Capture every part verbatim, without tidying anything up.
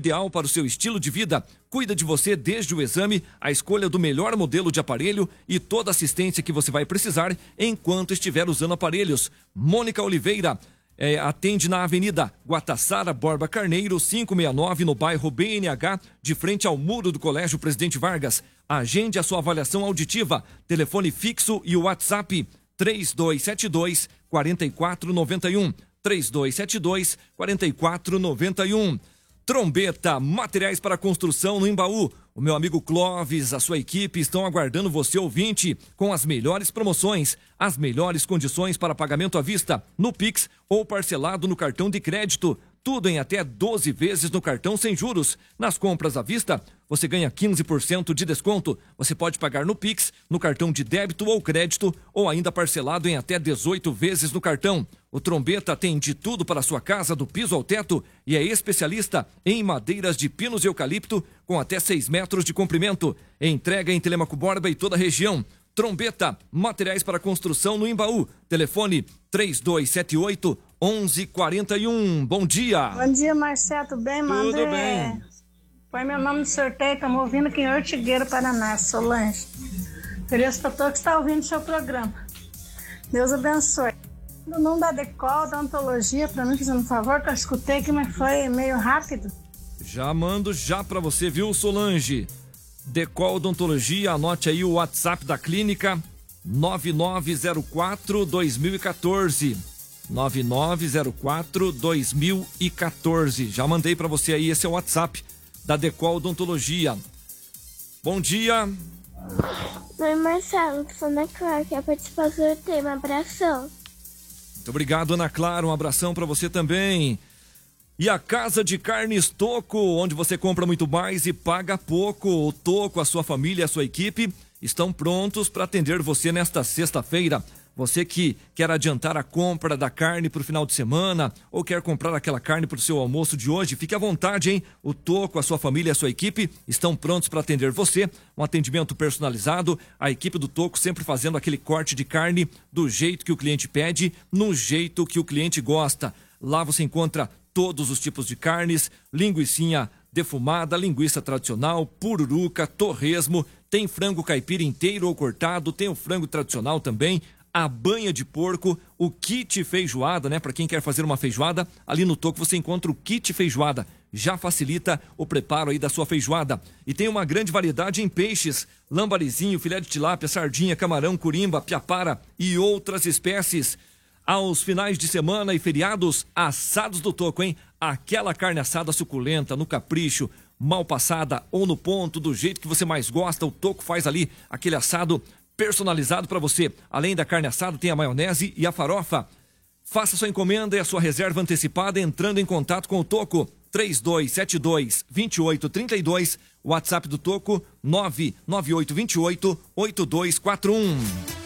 ideal para o seu estilo de vida. Cuida de você desde o exame, a escolha do melhor modelo de aparelho e toda a assistência que você vai precisar enquanto estiver usando aparelhos. Mônica Oliveira é, atende na Avenida Guataçara Borba Carneiro, quinhentos e sessenta e nove, no bairro B N H, de frente ao muro do Colégio Presidente Vargas. Agende a sua avaliação auditiva. Telefone fixo e o WhatsApp três dois sete dois, quatro quatro nove um. três dois sete dois, quatro quatro nove um. Trombeta, materiais para construção no Embaú. O meu amigo Clóvis, a sua equipe estão aguardando você, ouvinte, com as melhores promoções, as melhores condições para pagamento à vista, no Pix ou parcelado no cartão de crédito. Tudo em até doze vezes no cartão sem juros. Nas compras à vista, você ganha quinze por cento de desconto. Você pode pagar no Pix, no cartão de débito ou crédito, ou ainda parcelado em até dezoito vezes no cartão. O Trombeta tem de tudo para a sua casa, do piso ao teto, e é especialista em madeiras de pinos e eucalipto com até seis metros de comprimento. Entrega em Telemaco Borba e toda a região. Trombeta, materiais para construção no Embaú. Telefone três dois sete oito, onze quarenta e um. Bom dia. Bom dia, Marcelo. Tudo bem, mano? Tudo bem. Põe meu nome no sorteio. Estamos ouvindo aqui em Ortigueira, Paraná, Solange. Agradeço para todos que estão ouvindo o seu programa. Deus abençoe. O nome da Decol, da Ontologia, para mim, fazendo um favor, que eu escutei aqui, mas foi meio rápido. Já mando já para você, viu, Solange? Decol Odontologia, anote aí o WhatsApp da clínica, nove nove zero quatro, dois mil e quatorze. nove nove zero quatro, dois mil e quatorze. Já mandei para você aí, esse é o WhatsApp da Decol Odontologia. Bom dia. Oi, Marcelo, sou Ana Clara, quer participar do sorteio, um abração. Muito obrigado, Ana Clara, um abração para você também. E a Casa de Carnes Toco, onde você compra muito mais e paga pouco. O Toco, a sua família e a sua equipe estão prontos para atender você nesta sexta-feira. Você que quer adiantar a compra da carne para o final de semana ou quer comprar aquela carne para o seu almoço de hoje, fique à vontade, hein? O Toco, a sua família e a sua equipe estão prontos para atender você. Um atendimento personalizado, a equipe do Toco sempre fazendo aquele corte de carne do jeito que o cliente pede, no jeito que o cliente gosta. Lá você encontra todos os tipos de carnes, linguicinha defumada, linguiça tradicional, pururuca, torresmo, tem frango caipira inteiro ou cortado, tem o frango tradicional também, a banha de porco, o kit feijoada, né? Para quem quer fazer uma feijoada, ali no Toco você encontra o kit feijoada. Já facilita o preparo aí da sua feijoada. E tem uma grande variedade em peixes, lambarizinho, filé de tilápia, sardinha, camarão, curimba, piapara e outras espécies. Aos finais de semana e feriados, assados do Toco, hein? Aquela carne assada suculenta, no capricho, mal passada ou no ponto, do jeito que você mais gosta, o Toco faz ali aquele assado personalizado para você. Além da carne assada, tem a maionese e a farofa. Faça sua encomenda e a sua reserva antecipada entrando em contato com o Toco. três dois sete dois, dois oito três dois, WhatsApp do Toco nove nove oito dois oito, oito dois quatro um.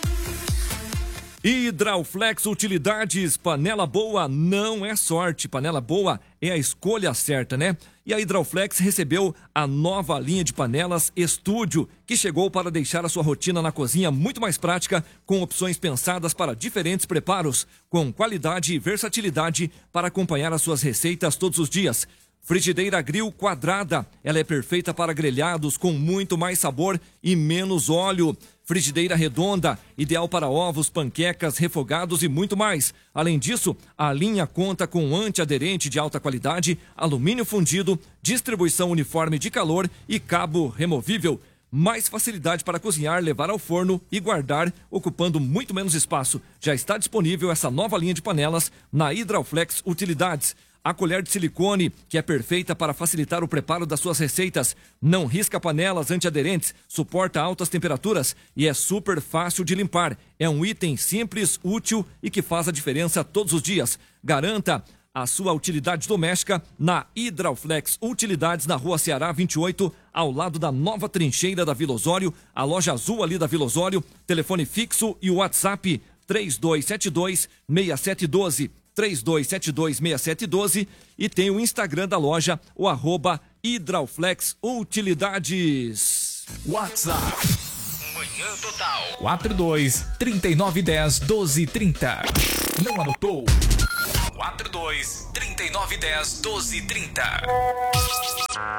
Hidrauflex Utilidades, panela boa não é sorte, panela boa é a escolha certa, né? E a Hidrauflex recebeu a nova linha de panelas Estúdio, que chegou para deixar a sua rotina na cozinha muito mais prática, com opções pensadas para diferentes preparos, com qualidade e versatilidade para acompanhar as suas receitas todos os dias. Frigideira Grill quadrada, ela é perfeita para grelhados com muito mais sabor e menos óleo. Frigideira redonda, ideal para ovos, panquecas, refogados e muito mais. Além disso, a linha conta com antiaderente de alta qualidade, alumínio fundido, distribuição uniforme de calor e cabo removível. Mais facilidade para cozinhar, levar ao forno e guardar, ocupando muito menos espaço. Já está disponível essa nova linha de panelas na Hidrauflex Utilidades. A colher de silicone, que é perfeita para facilitar o preparo das suas receitas. Não risca panelas antiaderentes, suporta altas temperaturas e é super fácil de limpar. É um item simples, útil e que faz a diferença todos os dias. Garanta a sua utilidade doméstica na Hidrauflex Utilidades, na Rua Ceará vinte e oito, ao lado da nova trincheira da Vila Osório, a loja azul ali da Vila Osório. Telefone fixo e o WhatsApp três dois sete dois, seis sete um dois. três dois sete dois, seis sete um dois e tem o Instagram da loja, o arroba Hidrauflex Utilidades. WhatsApp Manhã Total quatro dois, trinta e nove dez, doze trinta. Não anotou? quatro dois, trinta e nove dez, doze trinta.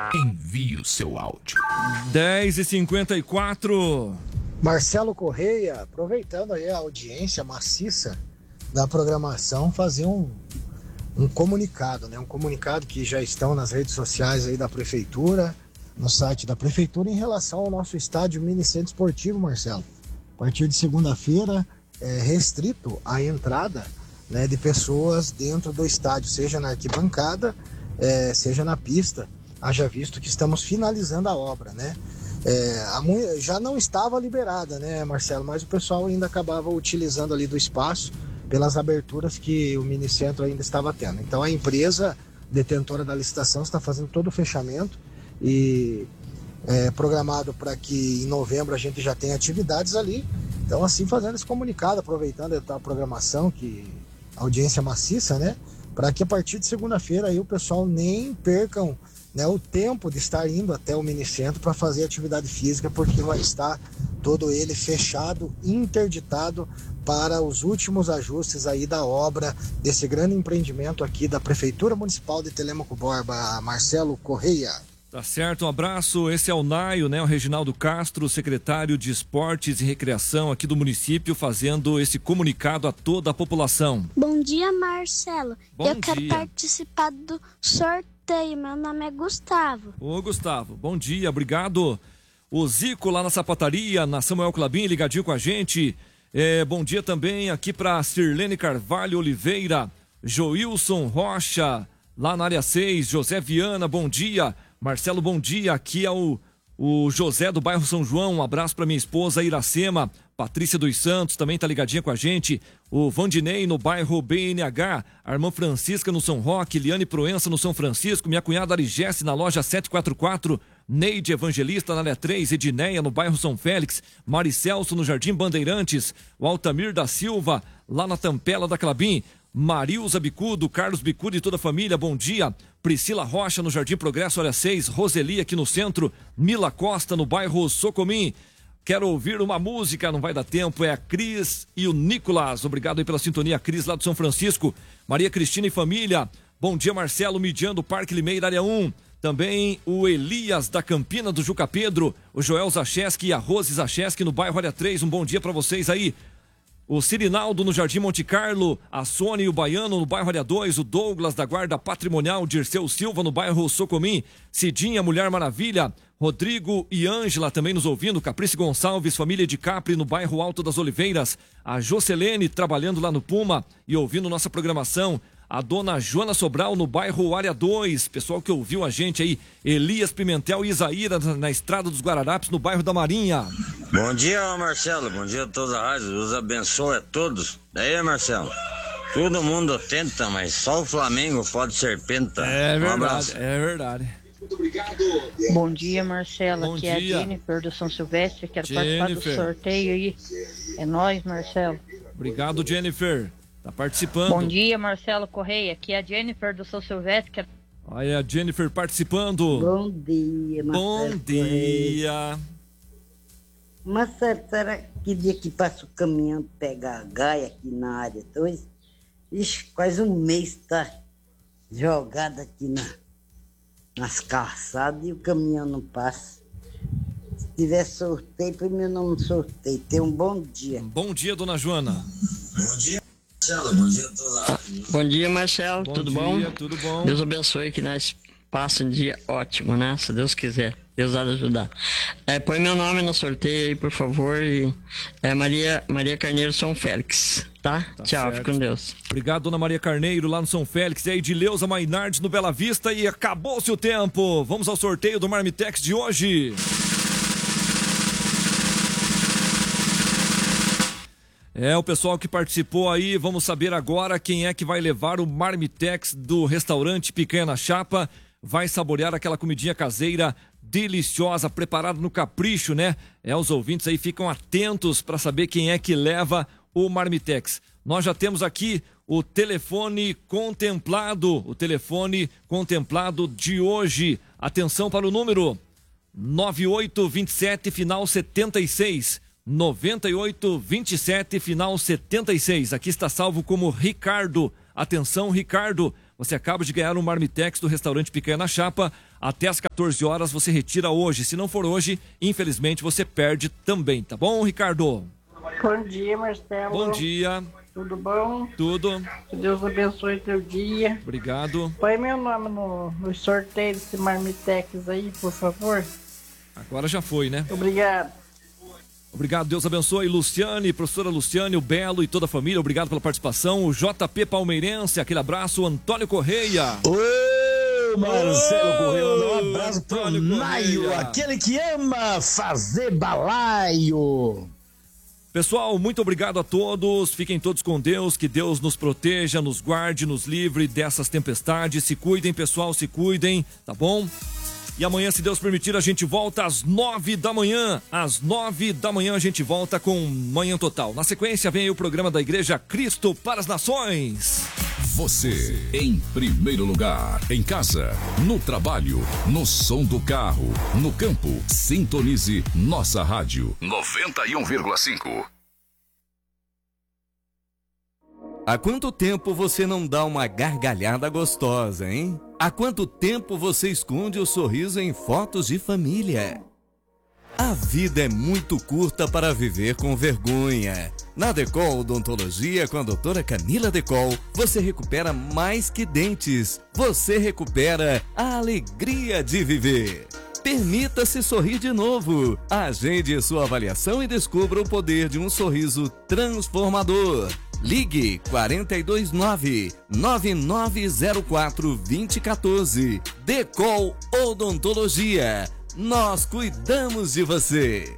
Envie o seu áudio. dez e cinquenta e quatro. Marcelo Correia, aproveitando aí a audiência maciça da programação, fazer um, um comunicado, né? Um comunicado que já estão nas redes sociais aí da Prefeitura, no site da Prefeitura, em relação ao nosso estádio Mini Centro Esportivo, Marcelo. A partir de segunda-feira, é restrito a entrada, né, de pessoas dentro do estádio, seja na arquibancada, é, seja na pista, haja visto que estamos finalizando a obra, né? É, a, já não estava liberada, né, Marcelo, mas o pessoal ainda acabava utilizando ali do espaço pelas aberturas que o Minicentro ainda estava tendo. Então a empresa detentora da licitação está fazendo todo o fechamento e é programado para que em novembro a gente já tenha atividades ali. Então assim, fazendo esse comunicado, aproveitando a programação, que a audiência maciça, né, para que a partir de segunda-feira aí o pessoal nem percam, né, o tempo de estar indo até o Minicentro para fazer atividade física, porque vai estar todo ele fechado, interditado para os últimos ajustes aí da obra desse grande empreendimento aqui da Prefeitura Municipal de Telêmaco Borba. Marcelo Correia. Tá certo, um abraço. Esse é o Naio, né? O Reginaldo Castro, secretário de Esportes e Recreação aqui do município, fazendo esse comunicado a toda a população. Bom dia, Marcelo. Bom Eu dia. quero participar do sorteio. Meu nome é Gustavo. Ô, Gustavo, bom dia, obrigado. O Zico lá na sapataria, na Samuel Clabin, ligadinho com a gente. É, bom dia também aqui para Sirlene Carvalho Oliveira, Joilson Rocha, lá na área seis, José Viana, bom dia. Marcelo, bom dia. Aqui é o, o José do bairro São João. Um abraço para minha esposa Iracema. Patrícia dos Santos também tá ligadinha com a gente. O Vandinei no bairro B N H. A irmã Francisca no São Roque. Liane Proença no São Francisco. Minha cunhada Arigesse na loja setecentos e quarenta e quatro. Neide Evangelista na área três. Edineia no bairro São Félix. Maricelso no Jardim Bandeirantes. O Altamir da Silva lá na Tampela da Clabim. Marilza Bicudo, Carlos Bicudo e toda a família, bom dia. Priscila Rocha no Jardim Progresso, área seis. Roseli aqui no centro. Mila Costa no bairro Socomim. Quero ouvir uma música, não vai dar tempo, é a Cris e o Nicolas. Obrigado aí pela sintonia, Cris lá do São Francisco. Maria Cristina e família. Bom dia, Marcelo, mediando Parque Limeira, área um. Também o Elias da Campina do Juca Pedro. O Joel Zacheski e a Rose Zacheski no bairro área três. Um bom dia para vocês aí. O Cirinaldo no Jardim Monte Carlo, a Sônia e o Baiano no bairro área dois, o Douglas da Guarda Patrimonial, Dirceu Silva no bairro Socomim, Cidinha, Mulher Maravilha, Rodrigo e Ângela também nos ouvindo, Caprice Gonçalves, família de Capri no bairro Alto das Oliveiras, a Jocelene trabalhando lá no Puma e ouvindo nossa programação, a dona Joana Sobral no bairro área dois, pessoal que ouviu a gente aí, Elias Pimentel e Isaíra na, na Estrada dos Guararapes no bairro da Marinha. Bom dia, Marcelo, bom dia a todos a rádio, Deus abençoe a todos. Daí, Marcelo, todo mundo tenta, mas só o Flamengo pode ser penta. É Um verdade, abraço. é verdade. Bom dia, Marcelo. Bom Aqui dia. é a Jennifer do São Silvestre. Quero participar do Jennifer. sorteio aí. É nóis, Marcelo. Obrigado, Jennifer. Tá participando. Bom dia, Marcelo Correia. Aqui é a Jennifer do São Silvestre. Quero... Olha a Jennifer participando. Bom dia, Marcelo. Bom dia. Marcelo, será que dia que passa o caminhão pegar a Gaia aqui na área dois? Ixi, quase um mês tá jogado aqui na, nas calçadas e o caminhão não passa. Se tiver sorteio, primeiro não sorteio. Tenha um bom dia. Bom dia, dona Joana. Bom dia, Marcelo, bom dia a todos. Bom dia, Marcelo, Bom tudo dia, bom? tudo bom. Deus abençoe que nós passemos um dia ótimo, né? Se Deus quiser, Deus há de ajudar. É, põe meu nome no sorteio aí, por favor. E, é Maria, Maria Carneiro São Félix, tá? Tá Tchau, certo. fica com Deus. Obrigado, dona Maria Carneiro, lá no São Félix. E aí, de Leusa Mainardes no Bela Vista. E acabou-se o tempo. Vamos ao sorteio do Marmitex de hoje. É, o pessoal que participou aí, vamos saber agora quem é que vai levar o Marmitex do restaurante Picanha na Chapa. Vai saborear aquela comidinha caseira deliciosa, preparada no capricho, né? É, os ouvintes aí ficam atentos para saber quem é que leva o Marmitex. Nós já temos aqui o telefone contemplado, o telefone contemplado de hoje. Atenção para o número nove oito dois sete, final setenta e seis. noventa e oito vinte e sete, final setenta e seis. Aqui está salvo como Ricardo. Atenção, Ricardo. Você acaba de ganhar um Marmitex do restaurante Picanha na Chapa. até as quatorze horas você retira hoje. Se não for hoje, infelizmente você perde também, tá bom, Ricardo? Bom dia, Marcelo. Bom dia. Tudo bom? Tudo. Que Deus abençoe teu dia. Obrigado. Põe meu nome no, no sorteio desse Marmitex aí, por favor. Agora já foi, né? Obrigado. Obrigado, Deus abençoe. Luciane, professora Luciane, o Belo e toda a família, obrigado pela participação. O J P Palmeirense, aquele abraço. O Antônio Correia. Ô, Marcelo Correia, um abraço pro Antônio Naio, Correia. aquele que ama fazer balaio. Pessoal, muito obrigado a todos. Fiquem todos com Deus. Que Deus nos proteja, nos guarde, nos livre dessas tempestades. Se cuidem, pessoal, se cuidem, tá bom? E amanhã, se Deus permitir, a gente volta às nove da manhã. Às nove da manhã a gente volta com Manhã Total. Na sequência vem aí o programa da Igreja Cristo para as Nações. Você, em primeiro lugar, em casa, no trabalho, no som do carro, no campo, sintonize nossa rádio noventa e um vírgula cinco. Há quanto tempo você não dá uma gargalhada gostosa, hein? Há quanto tempo você esconde o sorriso em fotos de família? A vida é muito curta para viver com vergonha. Na Decol Odontologia, com a doutora Camila Decol, você recupera mais que dentes. Você recupera a alegria de viver. Permita-se sorrir de novo. Agende sua avaliação e descubra o poder de um sorriso transformador. Ligue quatro dois nove, nove nove zero quatro, dois zero um quatro. Decol Odontologia. Nós cuidamos de você.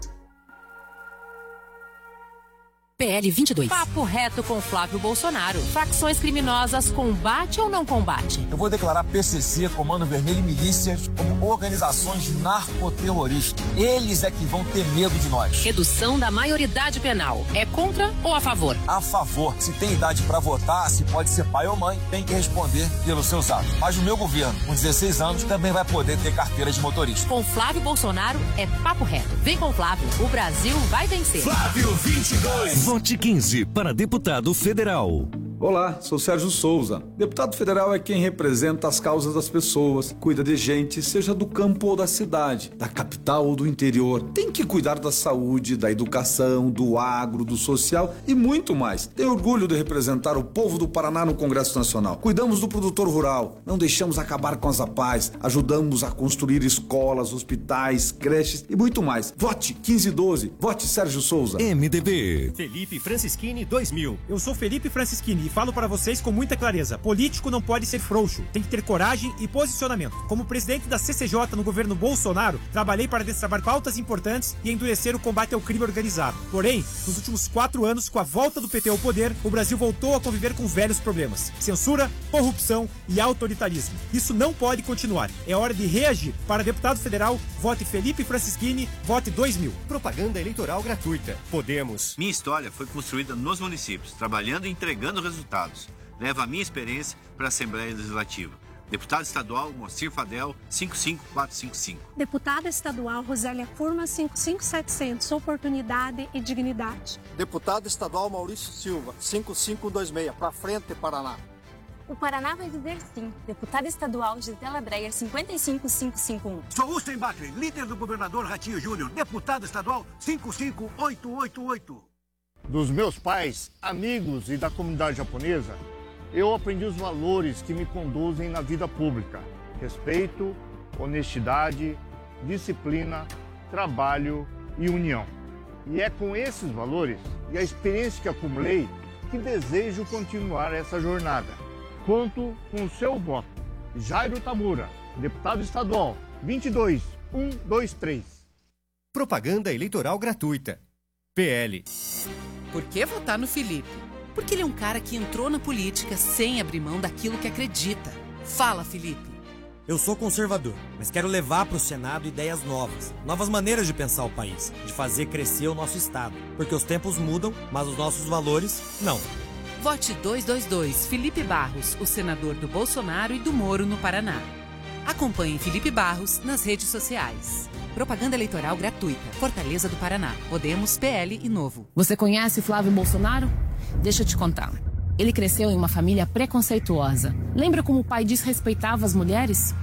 P L vinte e dois. Papo reto com Flávio Bolsonaro. Facções criminosas combate ou não combate? Eu vou declarar P C C, Comando Vermelho e milícias como organizações narcoterroristas. Eles é que vão ter medo de nós. Redução da maioridade penal. É contra ou a favor? A favor. Se tem idade para votar, se pode ser pai ou mãe, tem que responder pelos seus atos. Mas o meu governo, com dezesseis anos, também vai poder ter carteira de motorista. Com Flávio Bolsonaro é papo reto. Vem com Flávio. O Brasil vai vencer. Flávio vinte e dois. Vote quinze para deputado federal. Olá, sou Sérgio Souza. Deputado federal é quem representa as causas das pessoas, cuida de gente, seja do campo ou da cidade, da capital ou do interior. Tem que cuidar da saúde, da educação, do agro, do social e muito mais. Tenho orgulho de representar o povo do Paraná no Congresso Nacional. Cuidamos do produtor rural, não deixamos acabar com as APAES, ajudamos a construir escolas, hospitais, creches e muito mais. Vote quinze doze, vote Sérgio Souza. M D B. Felipe Francischini dois mil. Eu sou Felipe Francischini e falo para vocês com muita clareza. Político não pode ser frouxo, tem que ter coragem e posicionamento. Como presidente da C C J no governo Bolsonaro, trabalhei para destravar pautas importantes e endurecer o combate ao crime organizado. Porém, nos últimos quatro anos, com a volta do P T ao poder, o Brasil voltou a conviver com velhos problemas: censura, corrupção e autoritarismo. Isso não pode continuar. É hora de reagir. Para deputado federal, vote Felipe Francischini, vote dois mil. Propaganda eleitoral gratuita. Podemos. Minha história foi construída nos municípios, trabalhando e entregando resultados. Levo a minha experiência para a Assembleia Legislativa. Deputado estadual Moacir Fadel, cinco cinco quatro cinco cinco. Deputada estadual Rosélia Furma, cinco cinco setecentos, oportunidade e dignidade. Deputado estadual Maurício Silva, cinco cinco dois seis, para frente, Paraná. O Paraná vai dizer sim. Deputada estadual Gisela Breyer, cinquenta e cinco cinco cinco um. Sou Ustem Backley, líder do governador Ratinho Júnior, deputado estadual cinco cinco oito oito oito. Dos meus pais, amigos e da comunidade japonesa, eu aprendi os valores que me conduzem na vida pública: respeito, honestidade, disciplina, trabalho e união. E é com esses valores e a experiência que acumulei que desejo continuar essa jornada. Conto com o seu voto. Jairo Tamura, deputado estadual, vinte e dois um dois três. Propaganda eleitoral gratuita. P L. Por que votar no Felipe? Porque ele é um cara que entrou na política sem abrir mão daquilo que acredita. Fala, Felipe. Eu sou conservador, mas quero levar para o Senado ideias novas, novas maneiras de pensar o país, de fazer crescer o nosso estado. Porque os tempos mudam, mas os nossos valores não. Vote dois dois dois, Felipe Barros, o senador do Bolsonaro e do Moro no Paraná. Acompanhe Felipe Barros nas redes sociais. Propaganda eleitoral gratuita. Fortaleza do Paraná. Podemos, P L e Novo. Você conhece Flávio Bolsonaro? Deixa eu te contar. Ele cresceu em uma família preconceituosa. Lembra como o pai desrespeitava as mulheres?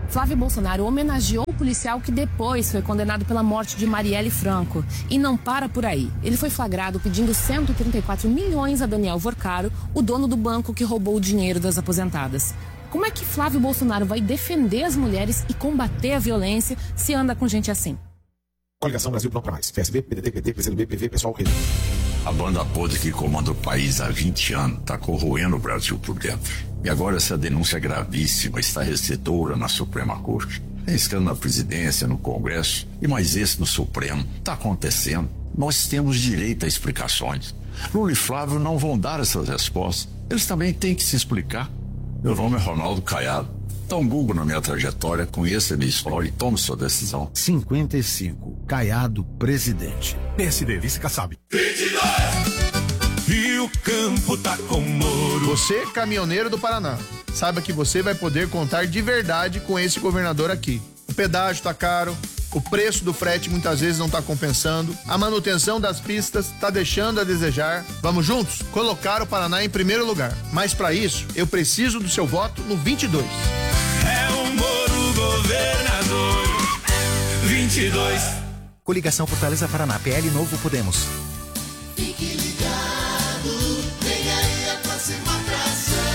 Flávio Bolsonaro homenageou o policial que depois foi condenado pela morte de Marielle Franco. E não para por aí. Ele foi flagrado pedindo cento e trinta e quatro milhões a Daniel Vorcaro, o dono do banco que roubou o dinheiro das aposentadas. Como é que Flávio Bolsonaro vai defender as mulheres e combater a violência se anda com gente assim? Coligação Brasil Não Pra Mais. P S B, P D T, P T, P C do B, P V, Pessoal, Rede. A banda podre que comanda o país há vinte anos está corroendo o Brasil por dentro. E agora essa denúncia gravíssima está recebedora na Suprema Corte. Tem escândalo na presidência, no Congresso e mais esse no Supremo. Está acontecendo. Nós temos direito a explicações. Lula e Flávio não vão dar essas respostas. Eles também têm que se explicar. Meu nome é Ronaldo Caiado. Dá um Google na minha trajetória, conheça a minha história e tome sua decisão. cinquenta e cinco, Caiado, presidente. P S D, vice Kassab. vinte e dois. E o campo tá com Moro. Você, caminhoneiro do Paraná, saiba que você vai poder contar de verdade com esse governador aqui. O pedágio tá caro, o preço do frete muitas vezes não tá compensando, a manutenção das pistas tá deixando a desejar. Vamos juntos colocar o Paraná em primeiro lugar. Mas para isso, eu preciso do seu voto no vinte e dois. É o Moro governador. vinte e dois. Coligação Fortaleza Paraná, P L Novo Podemos. Fique ligado, vem aí a próxima atração.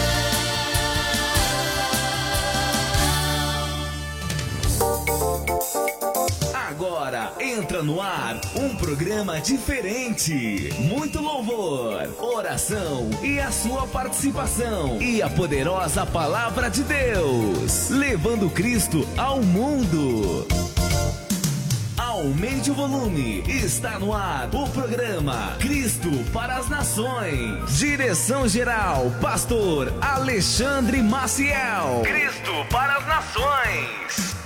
Agora entra no ar um programa diferente. Muito louvor, oração e a sua participação. E a poderosa palavra de Deus, levando Cristo ao mundo. Aumente o volume, está no ar o programa Cristo para as Nações. Direção geral, pastor Alexandre Maciel. Cristo para as Nações.